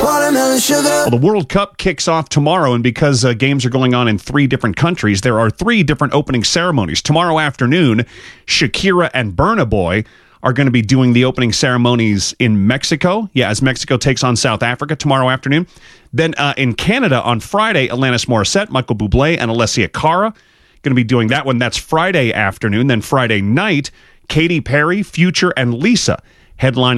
Watermelon sugar. Well, the World Cup kicks off tomorrow, and because games are going on in 3 different countries, there are 3 different opening ceremonies. Tomorrow afternoon, Shakira and Burna Boy are going to be doing the opening ceremonies in Mexico. Yeah, as Mexico takes on South Africa tomorrow afternoon. Then in Canada on Friday, Alanis Morissette, Michael Bublé, and Alessia Cara going to be doing that one. That's Friday afternoon. Then Friday night, Katy Perry, Future, and Lisa headlining